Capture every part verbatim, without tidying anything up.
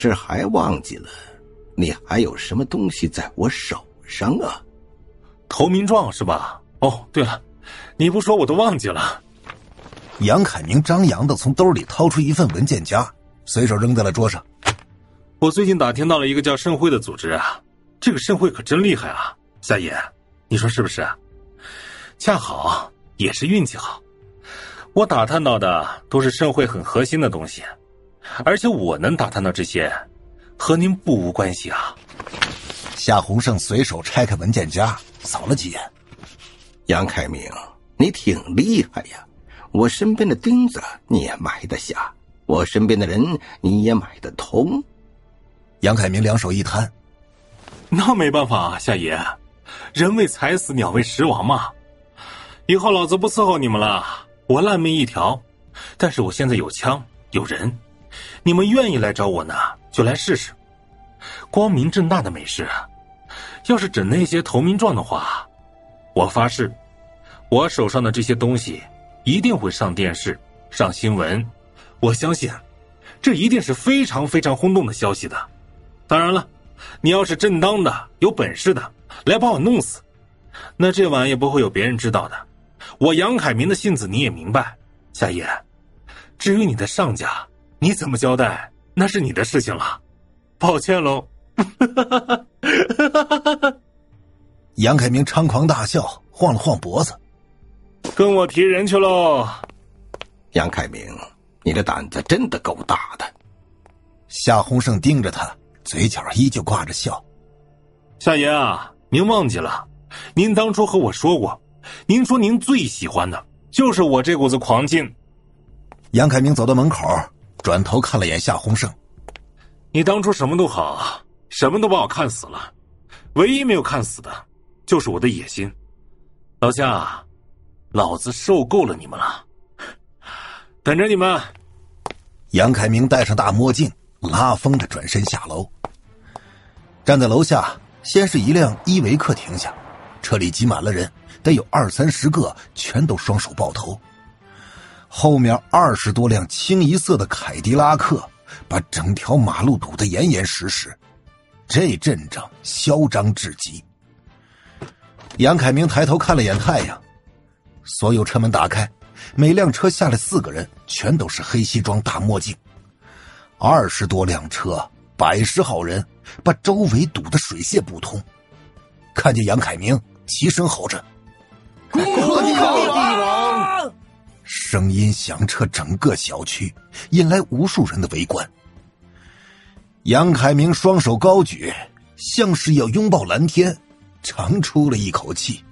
这还忘记了，你还有什么东西在我手上啊？ 投名状是吧？哦，对了，你不说我都忘记了。 杨凯明张扬地从兜里掏出一份文件夹，随手扔在了桌上。 我最近打听到了一个叫盛会的组织啊，这个盛会可真厉害啊，夏野，你说是不是？恰好也是运气好，我打探到的都是盛会很核心的东西，而且我能打探到这些，和您不无关系啊。 夏洪胜随手拆开文件夹，扫了几眼。 杨凯明，你挺厉害呀！我身边的钉子你也埋得下，我身边的人你也买得通。 杨凯明两手一摊， 那没办法啊，夏爷，人为财死，鸟为食亡嘛。以后老子不伺候你们了，我烂命一条。但是我现在有枪有人，你们愿意来找我呢，就来试试。光明正大的没事，要是整那些投名状的话，我发誓，我手上的这些东西一定会上电视上新闻，我相信这一定是非常非常轰动的消息的。当然了，你要是正当的有本事的来把我弄死，那这晚也不会有别人知道的。我杨凯明的性子你也明白，夏野，至于你的上家你怎么交代，那是你的事情了，抱歉喽。 杨凯明猖狂大笑，晃了晃脖子， 跟我提人去喽。 杨凯明，你的胆子真的够大的。 夏洪胜盯着他，嘴角依旧挂着笑。 夏爷啊，您忘记了，您当初和我说过，您说您最喜欢的就是我这股子狂劲。 杨凯明走到门口，转头看了眼夏洪胜。 你当初什么都好，什么都把我看死了，唯一没有看死的就是我的野心。老夏，老子受够了你们了，等着你们。 杨凯明戴上大墨镜，拉风着转身下楼。站在楼下，先是一辆依维柯停下，车里挤满了人，得有二三十个，全都双手抱头。后面二十多辆清一色的凯迪拉克，把整条马路堵得严严实实，这阵仗嚣张至极。杨凯明抬头看了眼太阳，所有车门打开，每辆车下来四个人，全都是黑西装大墨镜。二十多辆车，百十号人，把周围堵得水泄不通。看见杨凯明，齐声吼着：“ 恭贺帝王！” 声音响彻整个小区，引来无数人的围观。杨凯明双手高举，像是要拥抱蓝天，长出了一口气。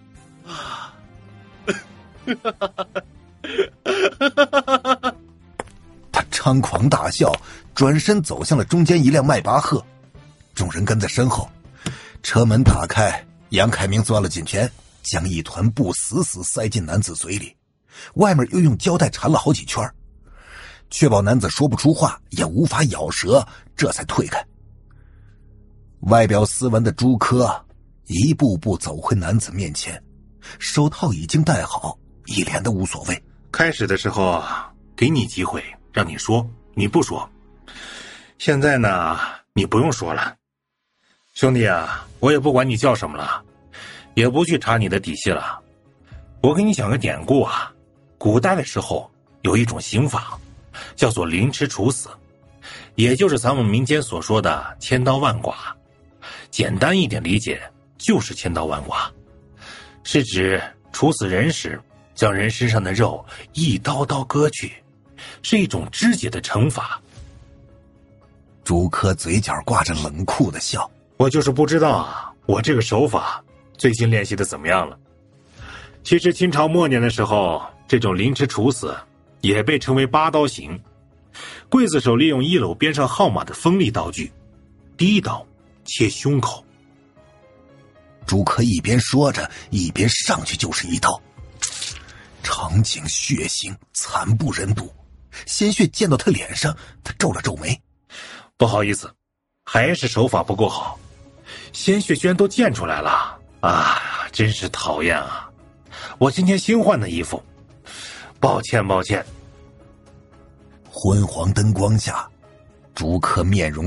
他猖狂大笑，转身走向了中间一辆迈巴赫，众人跟在身后。车门打开，杨凯明钻了进前，将一团布死死塞进男子嘴里，外面又用胶带缠了好几圈，确保男子说不出话，也无法咬舌，这才退开。外表斯文的朱科一步步走回男子面前，手套已经戴好，一脸的无所谓。 开始的时候给你机会让你说，你不说，现在呢你不用说了。兄弟啊，我也不管你叫什么了，也不去查你的底细了。我给你讲个典故啊，古代的时候有一种刑法叫做凌迟处死，也就是咱们民间所说的千刀万剐。简单一点理解，就是千刀万剐，是指处死人时将人身上的肉一刀刀割去，是一种肢解的惩罚。 朱科嘴角挂着冷酷的笑， 我就是不知道啊，我这个手法最近练习的怎么样了。其实清朝末年的时候，这种凌迟处死也被称为八刀刑。刽子手利用一篓边上号码的锋利刀具，第一刀切胸口。 朱科一边说着，一边上去就是一刀，场景血腥惨不忍睹，鲜血溅到他脸上，他皱了皱眉。 不好意思，还是手法不够好，鲜血居然都溅出来了啊，真是讨厌啊。我今天新换的衣服，抱歉抱歉。 昏黄灯光下， 逐客面容